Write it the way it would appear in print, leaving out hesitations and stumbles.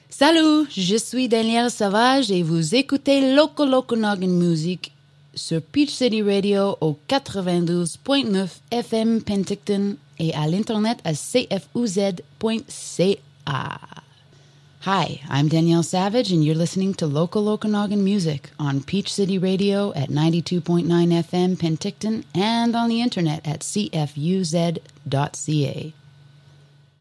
Salut, je suis Danielle Savage et vous écoutez Loco Loco Noggin Music sur Peach City Radio au 92.9 FM Penticton et à l'internet à cfuz.ca. Hi, I'm Danielle Savage and you're listening to Loco Loco Noggin Music on Peach City Radio at 92.9 FM Penticton and on the internet at cfuz.ca.